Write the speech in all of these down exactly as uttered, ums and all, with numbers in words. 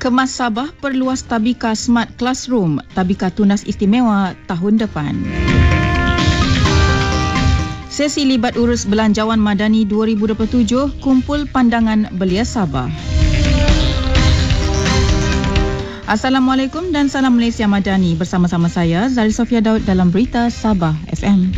Kemas Sabah perluas Tabika Smart Classroom, Tabika Tunas Istimewa tahun depan. Sesi libat urus Belanjawan Madani dua ribu dua puluh tujuh, kumpul pandangan belia Sabah. Assalamualaikum dan salam Malaysia Madani. Bersama-sama saya, Zari Sofia Daud dalam Berita Sabah F M.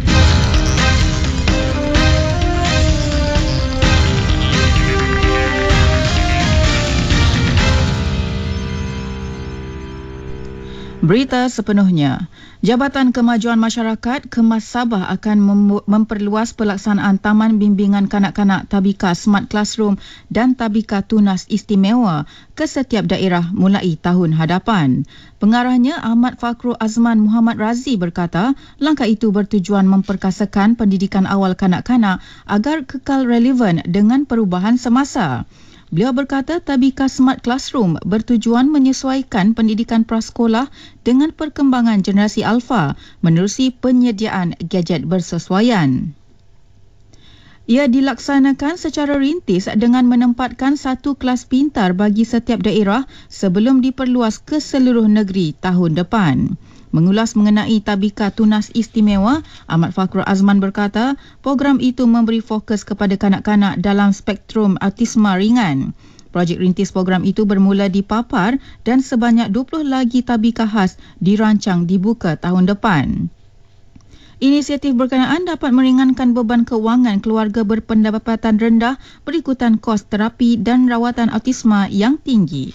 Berita sepenuhnya. Jabatan Kemajuan Masyarakat Kemas Sabah akan mem- memperluas pelaksanaan Taman Bimbingan Kanak-kanak Tabika Smart Classroom dan Tabika Tunas Istimewa ke setiap daerah mulai tahun hadapan. Pengarahnya Ahmad Fakrul Azman Muhammad Razi berkata, langkah itu bertujuan memperkasakan pendidikan awal kanak-kanak agar kekal relevan dengan perubahan semasa. Beliau berkata Tabika Smart Classroom bertujuan menyesuaikan pendidikan prasekolah dengan perkembangan generasi alfa menerusi penyediaan gadget bersesuaian. Ia dilaksanakan secara rintis dengan menempatkan satu kelas pintar bagi setiap daerah sebelum diperluas ke seluruh negeri tahun depan. Mengulas mengenai Tabika Tunas Istimewa, Ahmad Fakrul Azman berkata, program itu memberi fokus kepada kanak-kanak dalam spektrum autisma ringan. Projek rintis program itu bermula di Papar dan sebanyak dua puluh lagi tabika khas dirancang dibuka tahun depan. Inisiatif berkenaan dapat meringankan beban kewangan keluarga berpendapatan rendah berikutan kos terapi dan rawatan autisma yang tinggi.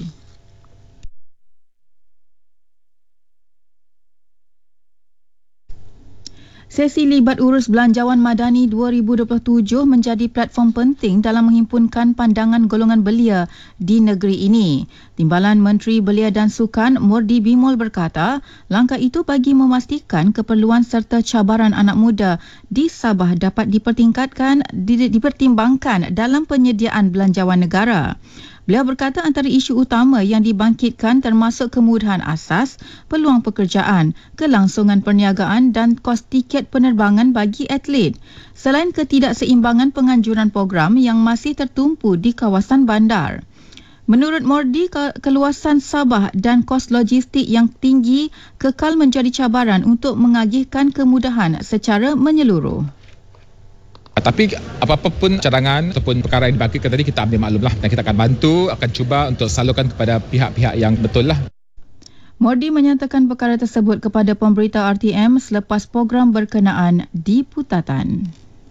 Sesi libat urus Belanjawan Madani dua ribu dua puluh tujuh menjadi platform penting dalam menghimpunkan pandangan golongan belia di negeri ini. Timbalan Menteri Belia dan Sukan Mordi Bimol berkata, langkah itu bagi memastikan keperluan serta cabaran anak muda di Sabah dapat dipertingkatkan, di, dipertimbangkan dalam penyediaan belanjawan negara. Beliau berkata antara isu utama yang dibangkitkan termasuk kemudahan asas, peluang pekerjaan, kelangsungan perniagaan dan kos tiket penerbangan bagi atlet. Selain ketidakseimbangan penganjuran program yang masih tertumpu di kawasan bandar. Menurut Mordi, keluasan Sabah dan kos logistik yang tinggi kekal menjadi cabaran untuk mengagihkan kemudahan secara menyeluruh. Tapi apa-apa pun cadangan ataupun perkara yang dibangkitkan tadi kita ambil maklum lah dan kita akan bantu, akan cuba untuk salurkan kepada pihak-pihak yang betul lah. Mordi menyatakan perkara tersebut kepada pemberita R T M selepas program berkenaan diputatan.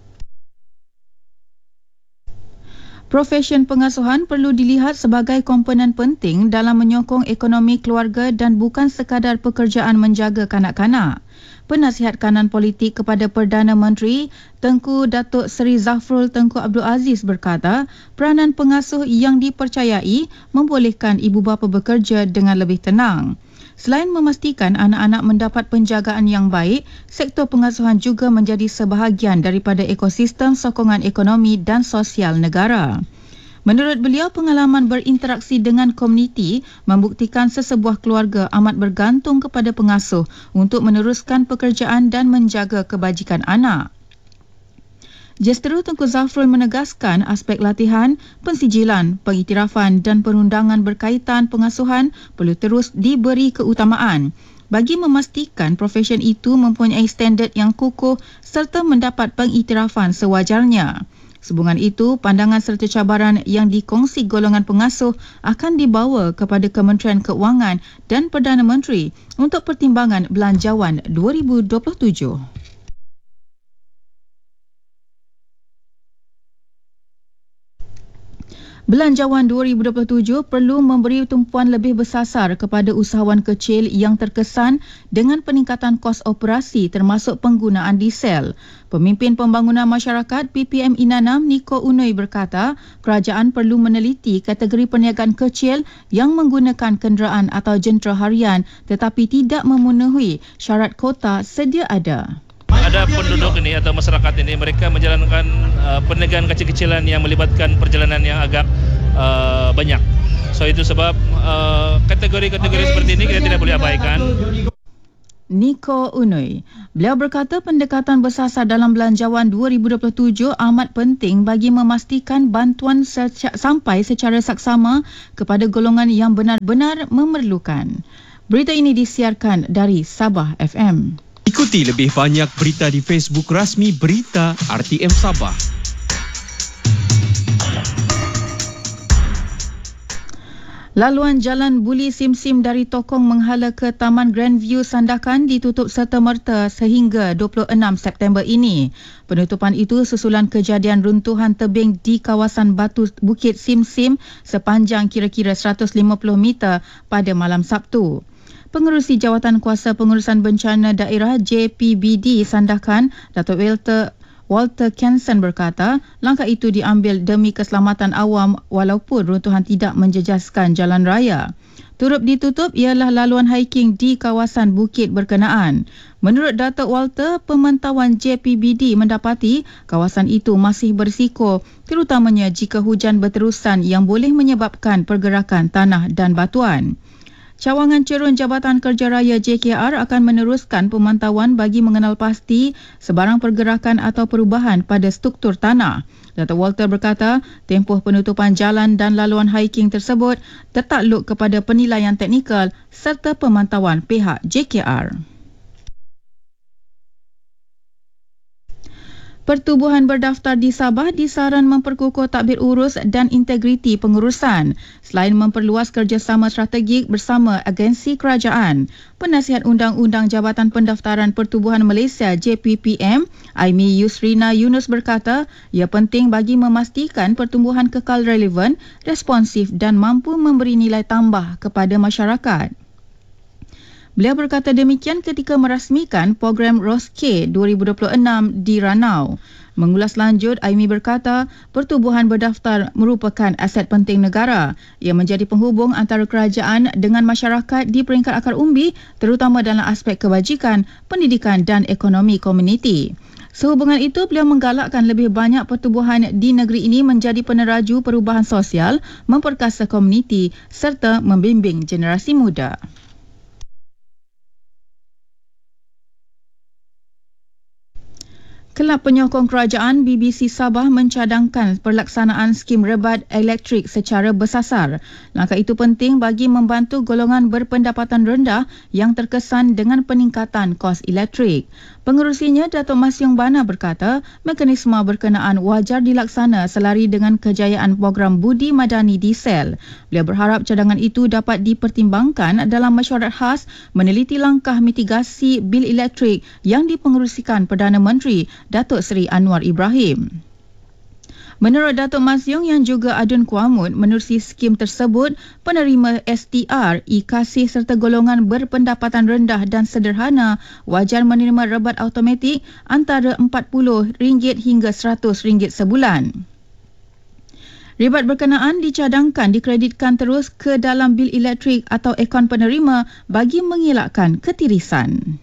Profesyen pengasuhan perlu dilihat sebagai komponen penting dalam menyokong ekonomi keluarga dan bukan sekadar pekerjaan menjaga kanak-kanak. Penasihat kanan politik kepada Perdana Menteri Tengku Datuk Seri Zafrul Tengku Abdul Aziz berkata, peranan pengasuh yang dipercayai membolehkan ibu bapa bekerja dengan lebih tenang. Selain memastikan anak-anak mendapat penjagaan yang baik, sektor pengasuhan juga menjadi sebahagian daripada ekosistem sokongan ekonomi dan sosial negara. Menurut beliau, pengalaman berinteraksi dengan komuniti membuktikan sesebuah keluarga amat bergantung kepada pengasuh untuk meneruskan pekerjaan dan menjaga kebajikan anak. Justeru Tengku Zafrul menegaskan aspek latihan, pensijilan, pengiktirafan dan perundangan berkaitan pengasuhan perlu terus diberi keutamaan bagi memastikan profesyen itu mempunyai standard yang kukuh serta mendapat pengiktirafan sewajarnya. Sehubungan itu, pandangan serta cabaran yang dikongsi golongan pengasuh akan dibawa kepada Kementerian Keuangan dan Perdana Menteri untuk pertimbangan Belanjawan dua ribu dua puluh tujuh. Belanjawan dua ribu dua puluh tujuh perlu memberi tumpuan lebih bersasar kepada usahawan kecil yang terkesan dengan peningkatan kos operasi termasuk penggunaan diesel. Pemimpin Pembangunan Masyarakat P P M Inanam Niko Unoy berkata, kerajaan perlu meneliti kategori perniagaan kecil yang menggunakan kenderaan atau jentera harian tetapi tidak memenuhi syarat kota sedia ada. Ada penduduk ini atau masyarakat ini, mereka menjalankan uh, perniagaan kecil-kecilan yang melibatkan perjalanan yang agak uh, banyak. So itu sebab uh, kategori-kategori seperti ini kita tidak boleh abaikan. Niko Unui. Beliau berkata pendekatan bersasar dalam belanjawan dua ribu dua puluh tujuh amat penting bagi memastikan bantuan seca- sampai secara saksama kepada golongan yang benar-benar memerlukan. Berita ini disiarkan dari Sabah F M. Ikuti lebih banyak berita di Facebook rasmi Berita R T M Sabah. Laluan jalan Buli Sim-Sim dari Tokong menghala ke Taman Grandview Sandakan ditutup serta-merta sehingga dua puluh enam September ini. Penutupan itu susulan kejadian runtuhan tebing di kawasan Batu Bukit Sim-Sim sepanjang kira-kira seratus lima puluh meter pada malam Sabtu. Pengerusi Jawatan Kuasa Pengurusan Bencana Daerah J P B D Sandakan, Datuk Walter Walter Kenson berkata, langkah itu diambil demi keselamatan awam walaupun runtuhan tidak menjejaskan jalan raya. Turut ditutup ialah laluan hiking di kawasan bukit berkenaan. Menurut Datuk Walter, pemantauan J P B D mendapati kawasan itu masih berisiko, terutamanya jika hujan berterusan yang boleh menyebabkan pergerakan tanah dan batuan. Cawangan Cerun Jabatan Kerja Raya J K R akan meneruskan pemantauan bagi mengenal pasti sebarang pergerakan atau perubahan pada struktur tanah. Datuk Walter berkata, tempoh penutupan jalan dan laluan hiking tersebut tertakluk kepada penilaian teknikal serta pemantauan pihak J K R. Pertubuhan berdaftar di Sabah disaran memperkukuh tadbir urus dan integriti pengurusan selain memperluas kerjasama strategik bersama agensi kerajaan. Penasihat Undang-Undang Jabatan Pendaftaran Pertubuhan Malaysia J P P M, Aimi Yusrina Yunus berkata, ia penting bagi memastikan pertumbuhan kekal relevan, responsif dan mampu memberi nilai tambah kepada masyarakat. Beliau berkata demikian ketika merasmikan program R O S K dua ribu dua puluh enam di Ranau. Mengulas lanjut, Aimi berkata, pertubuhan berdaftar merupakan aset penting negara. Ia menjadi penghubung antara kerajaan dengan masyarakat di peringkat akar umbi, terutama dalam aspek kebajikan, pendidikan dan ekonomi komuniti. Sehubungan itu, beliau menggalakkan lebih banyak pertubuhan di negeri ini menjadi peneraju perubahan sosial, memperkasa komuniti serta membimbing generasi muda. Kelab Penyokong Kerajaan B B C Sabah mencadangkan pelaksanaan skim rebat elektrik secara bersasar. Langkah itu penting bagi membantu golongan berpendapatan rendah yang terkesan dengan peningkatan kos elektrik. Pengerusinya, Datuk Masyong Bana berkata, mekanisme berkenaan wajar dilaksana selari dengan kejayaan program Budi Madani di Sel. Beliau berharap cadangan itu dapat dipertimbangkan dalam mesyuarat khas meneliti langkah mitigasi bil elektrik yang dipengerusikan Perdana Menteri Datuk Seri Anwar Ibrahim. Menurut Datuk Masyong yang juga Adun Kuamut, menerusi skim tersebut, penerima S T R, E-Kasih serta golongan berpendapatan rendah dan sederhana wajar menerima rebat automatik antara empat puluh ringgit hingga seratus ringgit sebulan. Rebat berkenaan dicadangkan dikreditkan terus ke dalam bil elektrik atau akaun penerima bagi mengelakkan ketirisan.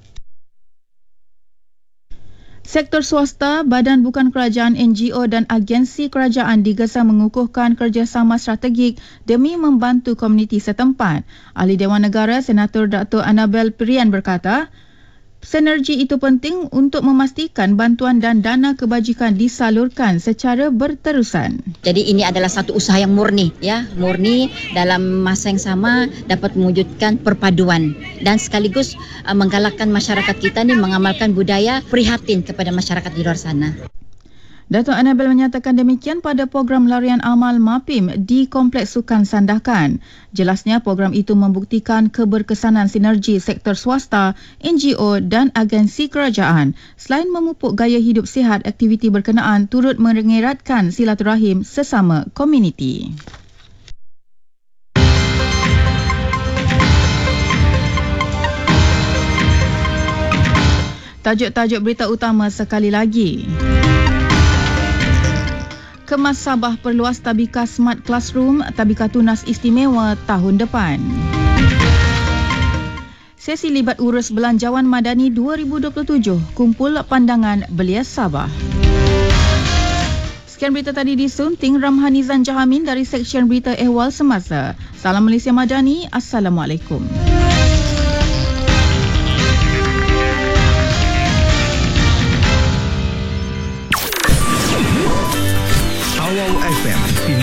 Sektor swasta, badan bukan kerajaan, N G O dan agensi kerajaan digesa mengukuhkan kerjasama strategik demi membantu komuniti setempat. Ahli Dewan Negara Senator Dato Annabel Perian berkata, sinergi itu penting untuk memastikan bantuan dan dana kebajikan disalurkan secara berterusan. Jadi ini adalah satu usaha yang murni, ya, murni dalam masa yang sama dapat mewujudkan perpaduan dan sekaligus uh, menggalakkan masyarakat kita ni mengamalkan budaya prihatin kepada masyarakat di luar sana. Datuk Annabel menyatakan demikian pada program larian amal MAPIM di Kompleks Sukan Sandakan. Jelasnya program itu membuktikan keberkesanan sinergi sektor swasta, N G O dan agensi kerajaan. Selain memupuk gaya hidup sihat, aktiviti berkenaan turut mengeratkan silaturahim sesama komuniti. Tajuk-tajuk berita utama sekali lagi. Kemas Sabah perluas tabika Smart Classroom, tabika tunas istimewa tahun depan. Sesi libat urus Belanjawan Madani dua ribu dua puluh tujuh, kumpul pandangan belia Sabah. Sekian berita tadi disunting Ramhanizan Jahamin dari Seksyen Berita Ehwal Semasa. Salam Malaysia Madani, Assalamualaikum.